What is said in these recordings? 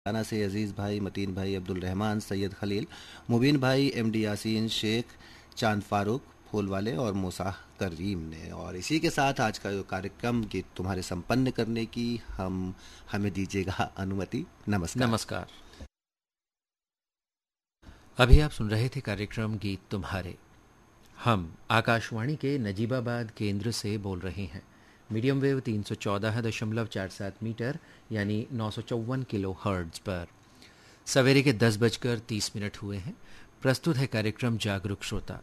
राना से अजीज़ भाई, मतीन भाई, अब्दुल रहमान, सैयद खलील, मुबीन भाई, एमडी यासीन शेख, चांद फारूक, फूल वाले और मूसा करीम ने। और इसी के साथ आज का जो कार्यक्रम गीत तुम्हारे संपन्न करने की हमें दीजिएगा अनुमति। नमस्कार। नमस्कार। अभी आप सुन रहे थे कार्यक्रम गीत तुम्हारे। हम आकाशवाणी के नजीबाबाद केंद्र से बोल रहे हैं। मीडियम वेव 314.47 मीटर यानी 954 किलो हर्ट्ज पर। सवेरे के 10:30 हुए हैं। प्रस्तुत है कार्यक्रम जागरूक श्रोता।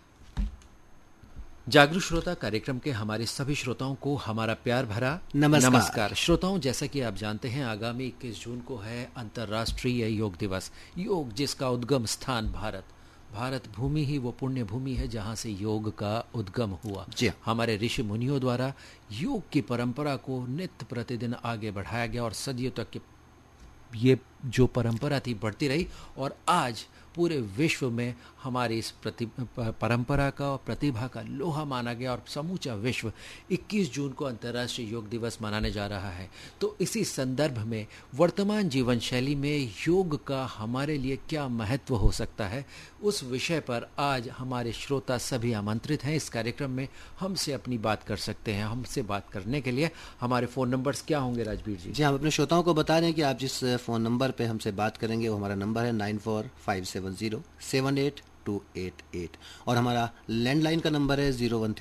जागरूक श्रोता कार्यक्रम के हमारे सभी श्रोताओं को हमारा प्यार भरा नमस्कार। श्रोताओं, जैसा कि आप जानते हैं, आगामी 21 जून को है अंतर्राष्ट्रीय योग दिवस। योग जिसका उद्गम स्थान भारत भूमि ही वो पुण्य भूमि है जहाँ से योग का उद्गम हुआ। हमारे ऋषि मुनियों द्वारा योग की परंपरा को नित्य प्रतिदिन आगे बढ़ाया गया और सदियों तक ये जो परंपरा थी बढ़ती रही और आज पूरे विश्व में हमारी इस परंपरा का और प्रतिभा का लोहा माना गया और समूचा विश्व 21 जून को अंतर्राष्ट्रीय योग दिवस मनाने जा रहा है। तो इसी संदर्भ में वर्तमान जीवन शैली में योग का हमारे लिए क्या महत्व हो सकता है, उस विषय पर आज हमारे श्रोता सभी आमंत्रित हैं। इस कार्यक्रम में हमसे अपनी बात कर सकते हैं। हमसे बात करने के लिए हमारे फ़ोन नंबर्स क्या होंगे राजवीर जी? जी, हम अपने श्रोताओं को बता दें कि आप जिस फ़ोन नंबर पर हमसे बात करेंगे वो हमारा नंबर है 9457078288 और हमारा लैंडलाइन का नंबर है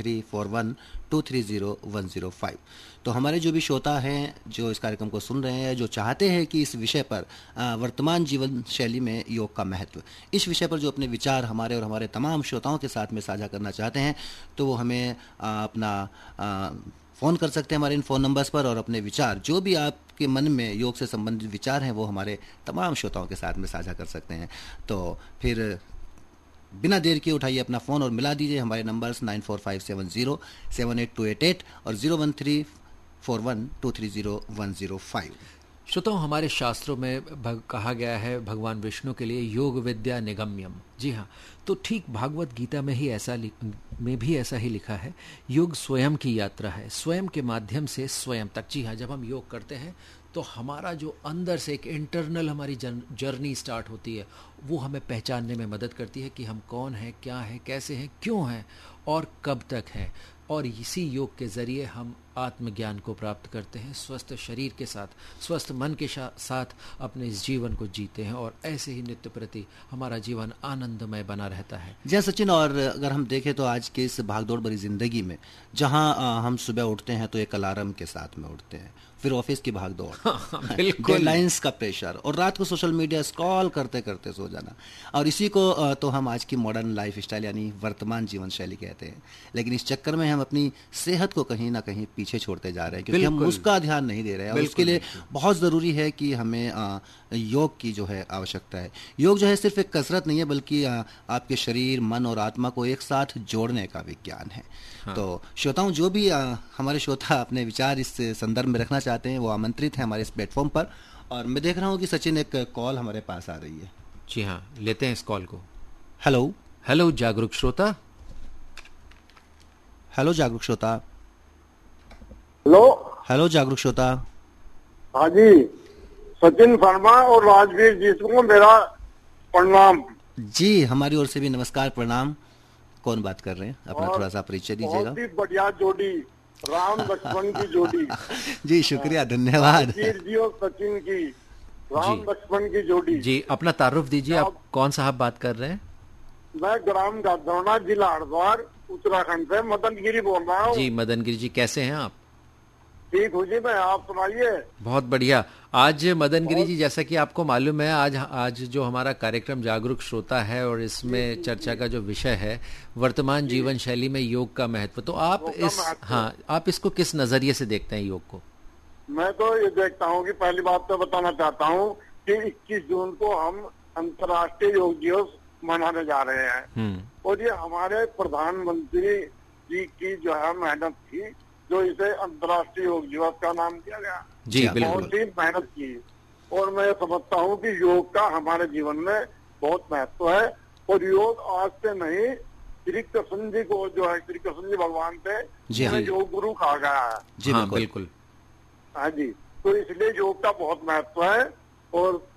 01341230105। तो हमारे जो भी श्रोता हैं जो इस कार्यक्रम को सुन रहे हैं, जो चाहते हैं कि इस विषय पर वर्तमान जीवन शैली में योग का महत्व, इस विषय पर जो अपने विचार हमारे और हमारे तमाम श्रोताओं के साथ में साझा करना चाहते हैं, तो वो हमें अपना फ़ोन कर सकते हैं हमारे इन फ़ोन नंबर्स पर और अपने विचार जो भी आपके मन में योग से संबंधित विचार हैं वो हमारे तमाम श्रोताओं के साथ में साझा कर सकते हैं। तो फिर बिना देर किए उठाइए अपना फ़ोन और मिला दीजिए हमारे नंबर्स 9457078288 और 01341230105। श्रोताओं, हमारे शास्त्रों में कहा गया है भगवान विष्णु के लिए योग विद्या निगम्यम। जी हाँ, तो ठीक भागवत गीता में भी ऐसा ही लिखा है, योग स्वयं की यात्रा है, स्वयं के माध्यम से स्वयं तक। जी हाँ, जब हम योग करते हैं तो हमारा जो अंदर से एक इंटरनल हमारी जर्नी स्टार्ट होती है, वो हमें पहचानने में मदद करती है कि हम कौन हैं, क्या हैं, कैसे हैं, क्यों हैं और कब तक हैं। और इसी योग के ज़रिए हम आत्मज्ञान को प्राप्त करते हैं, स्वस्थ शरीर के साथ, स्वस्थ मन के साथ अपने इस जीवन को जीते हैं और ऐसे ही नित्य प्रति हमारा जीवन आनंदमय बना रहता है। जय सचिन, और अगर हम देखें तो आज के इस भागदौड़ भरी ज़िंदगी में जहां हम सुबह उठते हैं तो एक अलार्म के साथ में उठते हैं, फिर ऑफिस की भागदौड़, डेडलाइंस का प्रेशर और रात को सोशल मीडिया स्क्रॉल करते करते सो जाना, और इसी को तो हम आज की मॉडर्न लाइफ स्टाइल यानी वर्तमान जीवन शैली कहते हैं। लेकिन इस चक्कर में हम अपनी सेहत को कहीं ना कहीं पीछे छोड़ते जा रहे हैं क्योंकि हम उसका ध्यान नहीं दे रहे हैं। और उसके लिए बहुत ज़रूरी है कि हमें योग की जो है आवश्यकता है। योग जो है सिर्फ एक कसरत नहीं है बल्कि आपके शरीर, मन और आत्मा को एक साथ जोड़ने का विज्ञान है। हाँ। तो श्रोताओं, जो भी हमारे श्रोता अपने विचार इस संदर्भ में रखना चाहते हैं वो आमंत्रित हैं हमारे इस प्लेटफॉर्म पर। और मैं देख रहा हूँ कि सचिन एक कॉल हमारे पास आ रही है। जी हाँ, लेते हैं इस कॉल को। हेलो जागरूक श्रोता। हेलो जागरूक श्रोता। हेलो जागरूक श्रोता। हाँ जी, सचिन शर्मा और राजवीर जी को मेरा प्रणाम। जी, हमारी ओर से भी नमस्कार, प्रणाम। कौन बात कर रहे हैं? अपना थोड़ा सा परिचय दीजिएगा। बहुत ही बढ़िया जोड़ी, राम लक्ष्मण की जोड़ी। जी शुक्रिया, धन्यवाद। राजवीर जी और सचिन की, राम लक्ष्मण की जोड़ी। जी, अपना तारुफ दीजिए, आप कौन साहब बात कर रहे हैं? मैं ग्राम गाधौना, जिला हरिद्वार, उत्तराखंड से मदन गिरी बोल रहा हूँ। जी मदन गिरी जी, कैसे हैं आप? ठीक हूँ जी, मैं आप सुनाइए। बहुत बढ़िया। आज मदन गिरी जी, जैसा कि आपको मालूम है, आज जो हमारा कार्यक्रम जागरूक श्रोता है और इसमें चर्चा का जो विषय है वर्तमान जीवन शैली में योग का महत्व, तो आप आप इसको किस नजरिए से देखते हैं योग को? मैं तो ये देखता हूँ कि पहली बात तो बताना चाहता हूँ कि 21 जून को हम अंतर्राष्ट्रीय योग दिवस मनाने जा रहे हैं और ये हमारे प्रधानमंत्री जी की जो है मेहनत थी जो इसे अंतर्राष्ट्रीय योग दिवस का नाम दिया गया। जी बिल्कुल, बहुत ही मेहनत की और मैं समझता हूँ कि योग का हमारे जीवन में बहुत महत्व है। और योग आज से नहीं, श्री कृष्ण जी को जो है, श्री कृष्ण जी भगवान थे, योग गुरु कहा गया है। जी बिल्कुल। हाँ जी, तो इसलिए योग का बहुत महत्व है और